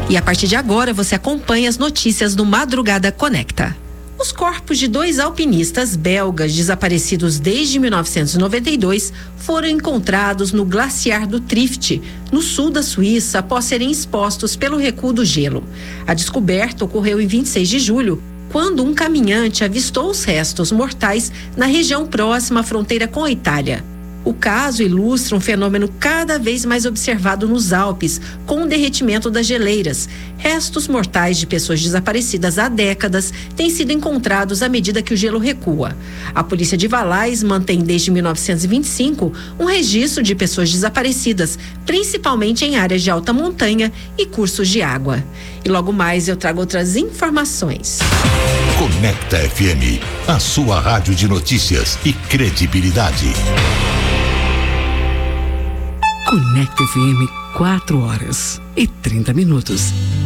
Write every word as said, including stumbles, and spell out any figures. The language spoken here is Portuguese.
E a partir de agora você acompanha as notícias do Madrugada Conecta. Os corpos de dois alpinistas belgas desaparecidos desde mil novecentos e noventa e dois foram encontrados no glaciar do Trift, no sul da Suíça, após serem expostos pelo recuo do gelo. A descoberta ocorreu em vinte e seis de julho, quando um caminhante avistou os restos mortais na região próxima à fronteira com a Itália. O caso ilustra um fenômeno cada vez mais observado nos Alpes, com o derretimento das geleiras. Restos mortais de pessoas desaparecidas há décadas têm sido encontrados à medida que o gelo recua. A polícia de Valais mantém desde mil novecentos e vinte e cinco um registro de pessoas desaparecidas, principalmente em áreas de alta montanha e cursos de água. E logo mais eu trago outras informações. Conecta F M, a sua rádio de notícias e credibilidade. Conecta F M, quatro horas e trinta minutos.